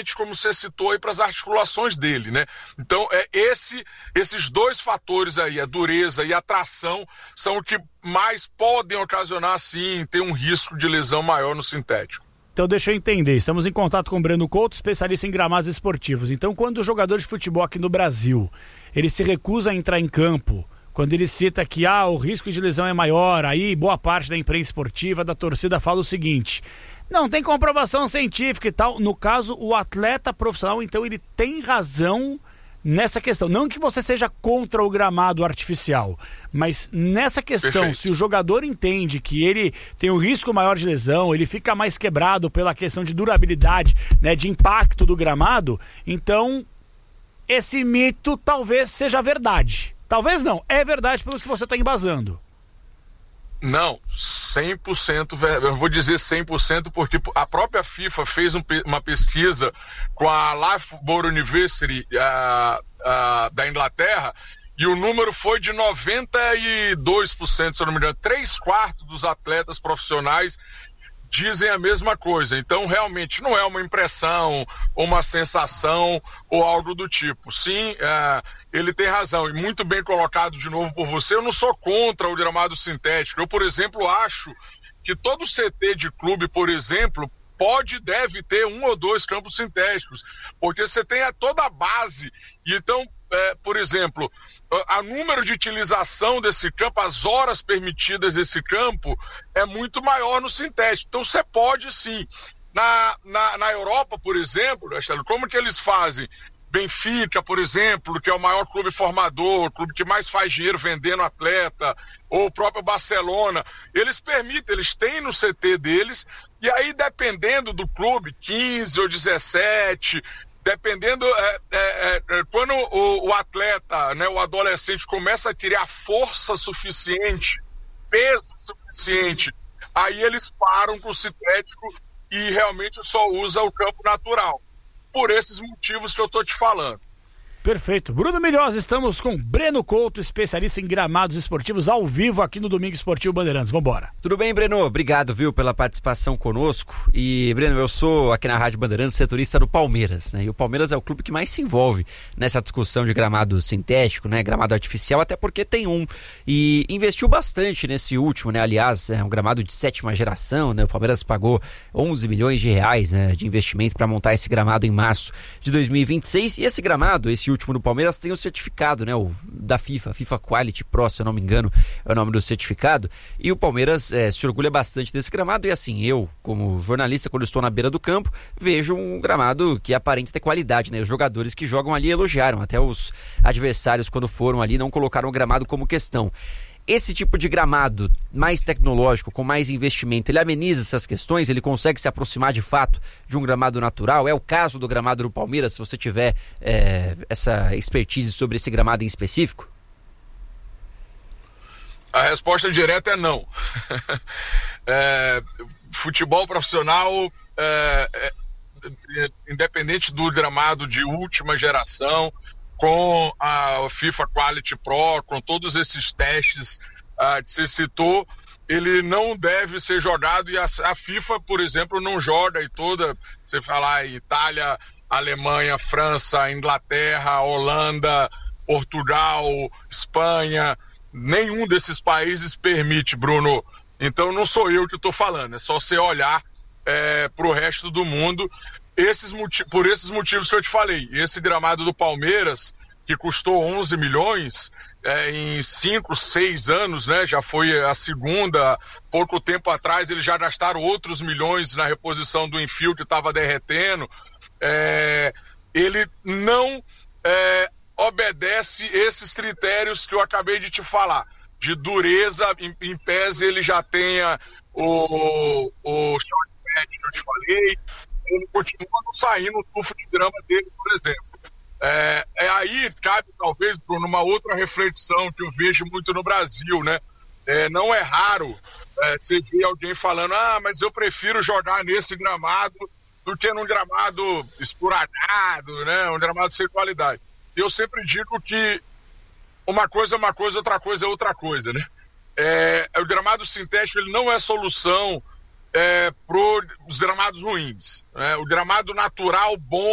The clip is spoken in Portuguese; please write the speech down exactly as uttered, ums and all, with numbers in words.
justamente como você citou aí, para as articulações dele, né? Então, é esse, esses dois fatores aí, a dureza e a tração, são o que mais podem ocasionar, sim, ter um risco de lesão maior no sintético. Então deixa eu entender, estamos em contato com o Breno Couto, especialista em gramados esportivos. Então quando o jogador de futebol aqui no Brasil, ele se recusa a entrar em campo, quando ele cita que ah, o risco de lesão é maior, aí boa parte da imprensa esportiva, da torcida fala o seguinte: não tem comprovação científica e tal. No caso, o atleta profissional, então ele tem razão nessa questão. Não que você seja contra o gramado artificial, mas nessa questão, perfeito, se o jogador entende que ele tem um risco maior de lesão, ele fica mais quebrado pela questão de durabilidade, né, de impacto do gramado, então esse mito talvez seja verdade. Talvez não, é verdade pelo que você está embasando. Não, cem por cento, eu vou dizer cem por cento porque a própria FIFA fez um, uma pesquisa com a Loughborough University uh, uh, da Inglaterra, e o número foi de noventa e dois por cento, se eu não me engano. Três quartos dos atletas profissionais dizem a mesma coisa. Então, realmente, não é uma impressão, ou uma sensação, ou algo do tipo. Sim, uh, ele tem razão, e muito bem colocado de novo por você. Eu não sou contra o gramado sintético. Eu, por exemplo, acho que todo C T de clube, por exemplo, pode e deve ter um ou dois campos sintéticos, porque você tem a, toda a base. E então, é, por exemplo, a, a número de utilização desse campo, as horas permitidas desse campo, é muito maior no sintético. Então você pode sim. Na, na, na Europa, por exemplo, como que eles fazem? Benfica, por exemplo, que é o maior clube formador, o clube que mais faz dinheiro vendendo atleta, ou o próprio Barcelona, eles permitem, eles têm no C T deles, e aí dependendo do clube, quinze ou dezessete, dependendo, é, é, é, quando o, o atleta, né, o adolescente começa a criar força suficiente, peso suficiente, aí eles param com o sintético e realmente só usa o campo natural. Por esses motivos que eu estou te falando. Perfeito. Bruno Milhosa, estamos com Breno Couto, especialista em gramados esportivos, ao vivo aqui no Domingo Esportivo Bandeirantes. Vambora. Tudo bem, Breno? Obrigado, viu, pela participação conosco. E, Breno, eu sou aqui na Rádio Bandeirantes setorista do Palmeiras, né? E o Palmeiras é o clube que mais se envolve nessa discussão de gramado sintético, né? Gramado artificial, até porque tem um. E investiu bastante nesse último, né? Aliás, é um gramado de sétima geração, né? O Palmeiras pagou onze milhões de reais, né, de investimento para montar esse gramado em março de dois mil e vinte e seis. E esse gramado, esse último do Palmeiras, tem o certificado, né, o da FIFA, FIFA Quality Pro, se eu não me engano, é o nome do certificado, e o Palmeiras é, se orgulha bastante desse gramado, e assim, eu, como jornalista, quando estou na beira do campo, vejo um gramado que aparenta ter qualidade, né, os jogadores que jogam ali elogiaram, até os adversários, quando foram ali, não colocaram o gramado como questão. Esse tipo de gramado mais tecnológico, com mais investimento, ele ameniza essas questões? Ele consegue se aproximar de fato de um gramado natural? É o caso do gramado do Palmeiras, se você tiver é, essa expertise sobre esse gramado em específico? A resposta direta é não. é, futebol profissional, é, é, independente do gramado de última geração, com a FIFA Quality Pro, com todos esses testes uh, que você citou, ele não deve ser jogado, e a, a FIFA, por exemplo, não joga e toda, você falar em Itália, Alemanha, França, Inglaterra, Holanda, Portugal, Espanha, nenhum desses países permite, Bruno. Então não sou eu que estou falando, é só você olhar é, para o resto do mundo. Esses motiv- por esses motivos que eu te falei, esse gramado do Palmeiras, que custou onze milhões, é, em cinco, seis anos, né, já foi a segunda, pouco tempo atrás eles já gastaram outros milhões na reposição do enfio que estava derretendo, é, ele não é, obedece esses critérios que eu acabei de te falar, de dureza, em, em pese ele já tenha o, o short pad que eu te falei, ele continua não saindo o tufo de grama dele, por exemplo. É, é aí, cabe talvez, Bruno, uma outra reflexão que eu vejo muito no Brasil, né? É, não é raro é, você ver alguém falando, ah, mas eu prefiro jogar nesse gramado do que num gramado esburacado, né? Um gramado sem qualidade. Eu sempre digo que uma coisa é uma coisa, outra coisa é outra coisa, né? É, o gramado sintético, ele não é solução É, para os gramados ruins, né? O gramado natural bom